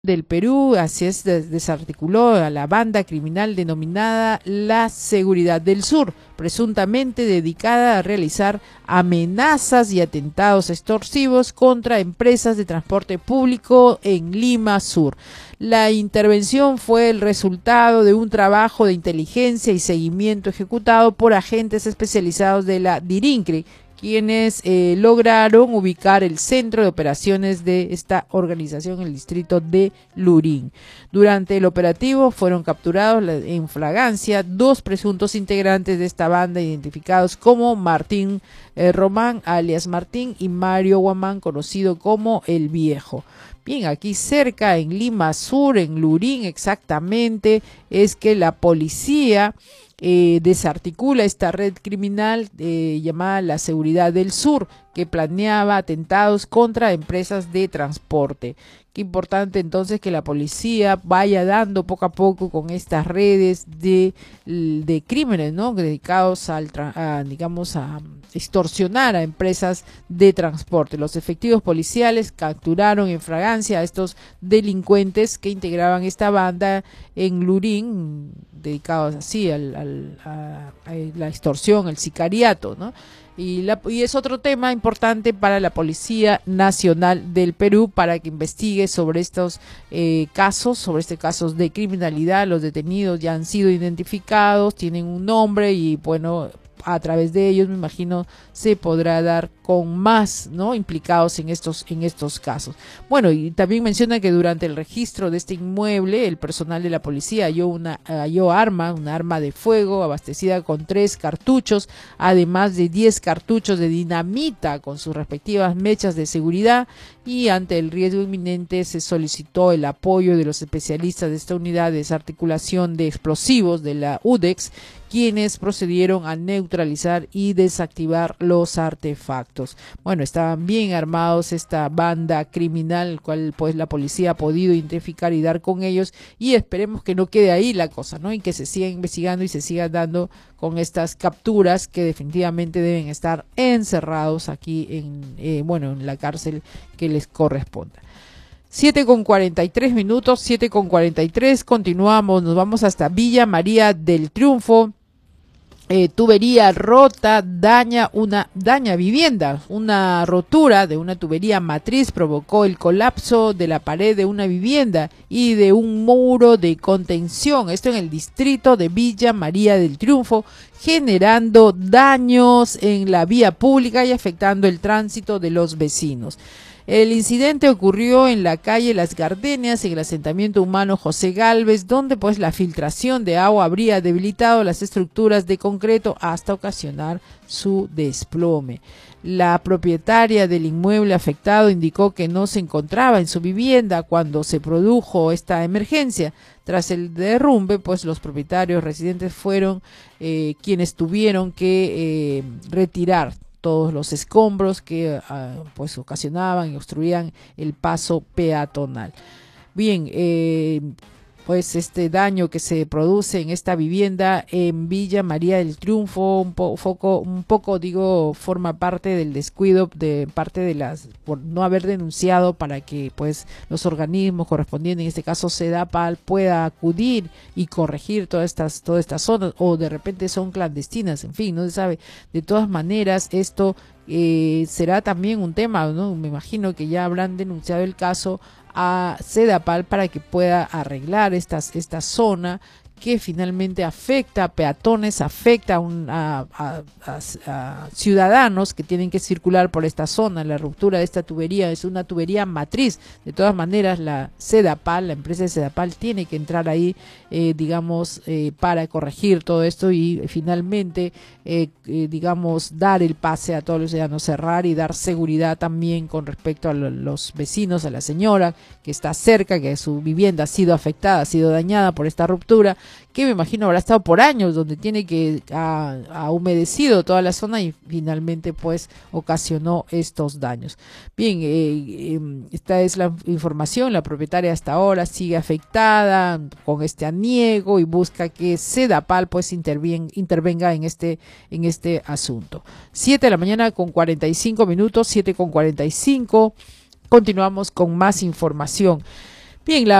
del Perú, así es, desarticuló a la banda criminal denominada La Seguridad del Sur, presuntamente dedicada a realizar amenazas y atentados extorsivos contra empresas de transporte público en Lima Sur. La intervención fue el resultado de un trabajo de inteligencia y seguimiento ejecutado por agentes especializados de la DIRINCRE, quienes lograron ubicar el centro de operaciones de esta organización en el distrito de Lurín. Durante el operativo fueron capturados en flagrancia dos presuntos integrantes de esta banda identificados como Martín Román, alias Martín, y Mario Guamán, conocido como El Viejo. Bien, aquí cerca, en Lima Sur, en Lurín exactamente, es que la policía desarticula esta red criminal llamada La Seguridad del Sur, que planeaba atentados contra empresas de transporte. Qué importante entonces que la policía vaya dando poco a poco con estas redes de crímenes, ¿no?, dedicados digamos, a extorsionar a empresas de transporte. Los efectivos policiales capturaron en flagrancia a estos delincuentes que integraban esta banda en Lurín, dedicados así a la extorsión, el sicariato, ¿no? Y es otro tema importante para la Policía Nacional del Perú para que investigue sobre estos casos, sobre este casos de criminalidad. Los detenidos ya han sido identificados, tienen un nombre y bueno, a través de ellos me imagino se podrá dar con más, ¿no?, implicados en estos casos. Bueno, y también menciona que durante el registro de este inmueble el personal de la policía halló una arma de fuego abastecida con 3 cartuchos, además de 10 cartuchos de dinamita con sus respectivas mechas de seguridad, y ante el riesgo inminente se solicitó el apoyo de los especialistas de esta unidad de desarticulación de explosivos de la UDEX, quienes procedieron a neutralizar y desactivar los artefactos. Bueno, estaban bien armados esta banda criminal, el cual pues la policía ha podido identificar y dar con ellos, y esperemos que no quede ahí la cosa, ¿no?, y que se siga investigando y se siga dando con estas capturas que definitivamente deben estar encerrados aquí en la cárcel que les corresponda. 7:43, 7:43, continuamos, nos vamos hasta Villa María del Triunfo. Tubería rota daña vivienda. Una rotura de una tubería matriz provocó el colapso de la pared de una vivienda y de un muro de contención. Esto en el distrito de Villa María del Triunfo, generando daños en la vía pública y afectando el tránsito de los vecinos. El incidente ocurrió en la calle Las Gardenias, en el asentamiento humano José Gálvez, donde pues la filtración de agua habría debilitado las estructuras de concreto hasta ocasionar su desplome. La propietaria del inmueble afectado indicó que no se encontraba en su vivienda cuando se produjo esta emergencia. Tras el derrumbe, pues los propietarios residentes fueron quienes tuvieron que retirar todos los escombros que pues ocasionaban y obstruían el paso peatonal. Bien, pues este daño que se produce en esta vivienda en Villa María del Triunfo un poco digo, forma parte del descuido de parte de por no haber denunciado para que pues los organismos correspondientes, en este caso SEDAPAL, pueda acudir y corregir todas estas zonas, o de repente son clandestinas, en fin, no se sabe. De todas maneras, esto será también un tema, ¿no? Me imagino que ya habrán denunciado el caso a SEDAPAL para que pueda arreglar esta zona que finalmente afecta a peatones, afecta a ciudadanos que tienen que circular por esta zona. La ruptura de esta tubería es una tubería matriz. De todas maneras, la SEDAPAL, la empresa de SEDAPAL, tiene que entrar ahí, para corregir todo esto y finalmente, dar el pase a todos los ciudadanos, cerrar y dar seguridad también con respecto a los vecinos, a la señora que está cerca, que su vivienda ha sido afectada, ha sido dañada por esta ruptura, que me imagino habrá estado por años, donde tiene que ha humedecido toda la zona y finalmente pues ocasionó estos daños. Bien, esta es la información. La propietaria hasta ahora sigue afectada con este aniego y busca que SEDAPAL pues intervenga en este asunto. 7:45 a.m, 7:45. Continuamos con más información. Bien,